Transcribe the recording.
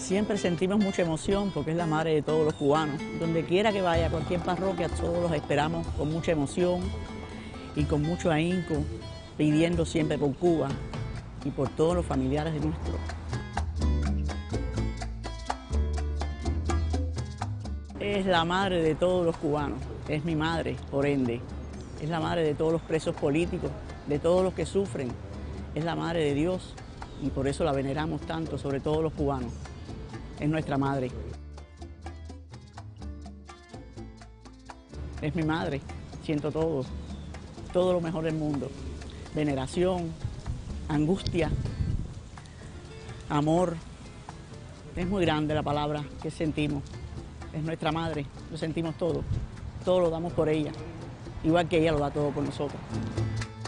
Siempre sentimos mucha emoción porque es la madre de todos los cubanos. Donde quiera que vaya, cualquier parroquia, todos los esperamos con mucha emoción y con mucho ahínco, pidiendo siempre por Cuba y por todos los familiares de nuestros. Es la madre de todos los cubanos, es mi madre, por ende. Es la madre de todos los presos políticos, de todos los que sufren. Es la madre de Dios y por eso la veneramos tanto, sobre todos los cubanos. Es nuestra madre. Es mi madre, siento todo lo mejor del mundo. Veneración, angustia, amor. Es muy grande la palabra que sentimos. Es nuestra madre, lo sentimos todo lo damos por ella, igual que ella lo da todo por nosotros.